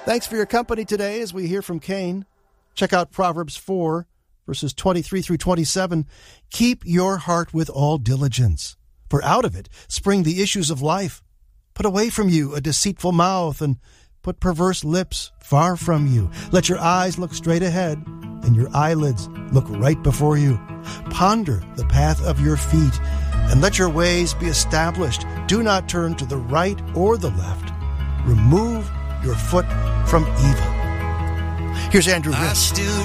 Thanks for your company today as we hear from Cain. Check out Proverbs 4, verses 23 through 27. Keep your heart with all diligence, for out of it spring the issues of life. Put away from you a deceitful mouth, and put perverse lips far from you. Let your eyes look straight ahead, and your eyelids look right before you. Ponder the path of your feet, and let your ways be established. Do not turn to the right or the left. Remove your foot from evil. Here's Andrew Riss.